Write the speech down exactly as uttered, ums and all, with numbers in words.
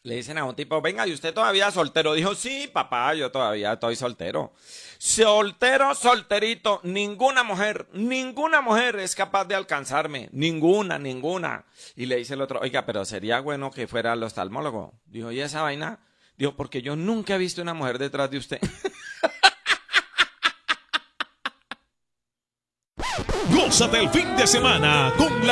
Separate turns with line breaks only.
Le dicen a un tipo, venga, ¿y usted todavía soltero? Dijo, sí, papá, yo todavía estoy soltero. Soltero, solterito, ninguna mujer, ninguna mujer es capaz de alcanzarme. Ninguna, ninguna. Y le dice el otro, oiga, pero sería bueno que fuera al oftalmólogo. Dijo, ¿y esa vaina? Dijo, porque yo nunca he visto una mujer detrás de usted.
Gózate el fin de semana con la